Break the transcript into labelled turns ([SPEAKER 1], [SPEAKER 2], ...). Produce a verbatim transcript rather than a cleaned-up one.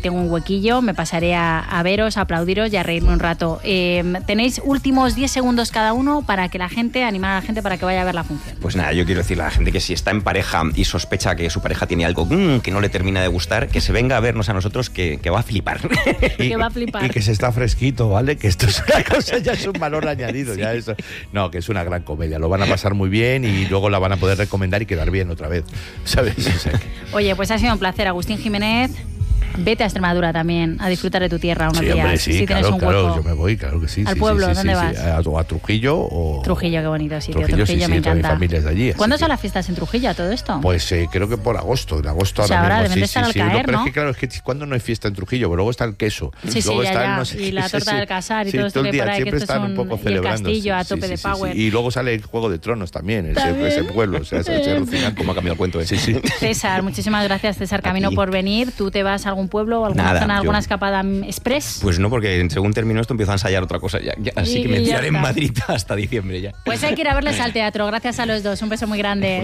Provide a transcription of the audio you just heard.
[SPEAKER 1] tengo un huequillo, me pasaré a, a veros, a aplaudiros y a reírme un rato. Eh, tenéis últimos diez segundos cada uno para que la gente, animar a la gente para que vaya a ver la función.
[SPEAKER 2] Pues nada, yo quiero decirle a la gente que si está en pareja y sospecha que su pareja tiene algo mmm, que no le termina de gustar, que se venga a vernos a nosotros, que, que va a flipar.
[SPEAKER 1] Y, que va a flipar.
[SPEAKER 3] Y que se está fresquito, ¿vale? Que esto es una cosa, ya es un valor añadido. Sí. Ya eso. No, que es una gran comedia, lo van a pasar muy bien y luego la van a poder recomendar y quedar bien otra vez, ¿sabes? O sea que...
[SPEAKER 1] Oye, pues ha sido un placer, Agustín Jiménez. Vete a Extremadura también, a disfrutar de tu tierra unos
[SPEAKER 3] sí,
[SPEAKER 1] días.
[SPEAKER 3] Hombre, sí,
[SPEAKER 1] si
[SPEAKER 3] claro,
[SPEAKER 1] tienes un
[SPEAKER 3] claro,
[SPEAKER 1] hueco.
[SPEAKER 3] yo me voy, claro que sí.
[SPEAKER 1] ¿Al
[SPEAKER 3] sí,
[SPEAKER 1] pueblo?
[SPEAKER 3] Sí,
[SPEAKER 1] ¿Dónde
[SPEAKER 3] sí,
[SPEAKER 1] vas?
[SPEAKER 3] Sí, a, o a Trujillo o...
[SPEAKER 1] Trujillo, qué bonito sitio.
[SPEAKER 3] Trujillo,
[SPEAKER 1] Trujillo
[SPEAKER 3] sí,
[SPEAKER 1] me
[SPEAKER 3] sí, toda mi
[SPEAKER 1] encanta.
[SPEAKER 3] familia es de allí.
[SPEAKER 1] ¿Cuándo
[SPEAKER 3] que...
[SPEAKER 1] son las fiestas en Trujillo, todo esto?
[SPEAKER 3] Pues eh, creo que por agosto, en agosto
[SPEAKER 1] o sea,
[SPEAKER 3] ahora,
[SPEAKER 1] ahora
[SPEAKER 3] mismo.
[SPEAKER 1] deben
[SPEAKER 3] Sí,
[SPEAKER 1] de estar
[SPEAKER 3] sí,
[SPEAKER 1] al
[SPEAKER 3] sí,
[SPEAKER 1] caer,
[SPEAKER 3] no, pero
[SPEAKER 1] ¿no?
[SPEAKER 3] es que claro, es que cuando no hay fiesta en Trujillo, pero luego está el queso.
[SPEAKER 1] Sí, sí,
[SPEAKER 3] luego
[SPEAKER 1] ya,
[SPEAKER 3] está
[SPEAKER 1] ya.
[SPEAKER 3] El, no sé
[SPEAKER 1] y
[SPEAKER 3] qué,
[SPEAKER 1] la
[SPEAKER 3] sí,
[SPEAKER 1] torta
[SPEAKER 3] sí.
[SPEAKER 1] del casar y
[SPEAKER 3] sí,
[SPEAKER 1] todo esto
[SPEAKER 3] todo el
[SPEAKER 1] que
[SPEAKER 3] día,
[SPEAKER 1] por ahí, que
[SPEAKER 3] siempre
[SPEAKER 1] esto
[SPEAKER 3] están
[SPEAKER 1] es
[SPEAKER 3] un poco
[SPEAKER 1] y el
[SPEAKER 3] celebrando.
[SPEAKER 1] castillo
[SPEAKER 3] sí,
[SPEAKER 1] a
[SPEAKER 3] sí,
[SPEAKER 1] tope
[SPEAKER 3] sí,
[SPEAKER 1] de
[SPEAKER 3] sí,
[SPEAKER 1] power.
[SPEAKER 3] sí. Y luego sale el Juego de Tronos también, ese,
[SPEAKER 1] ¿También?
[SPEAKER 3] ese pueblo, o sea, es alucinante
[SPEAKER 2] cómo ha cambiado el cuento. ¿eh?
[SPEAKER 3] Sí, sí.
[SPEAKER 1] César, muchísimas gracias, César Camino, por venir. ¿Tú te vas a algún pueblo o alguna
[SPEAKER 2] Nada,
[SPEAKER 1] zona, alguna
[SPEAKER 2] yo...
[SPEAKER 1] escapada express?
[SPEAKER 2] Pues no, porque según termino esto empiezo a ensayar otra cosa ya. ya así
[SPEAKER 1] Y,
[SPEAKER 2] que me
[SPEAKER 1] ya
[SPEAKER 2] quedaré en
[SPEAKER 1] está.
[SPEAKER 2] Madrid hasta diciembre ya.
[SPEAKER 1] Pues hay que ir a verles al teatro. Gracias a los dos. Un beso muy grande.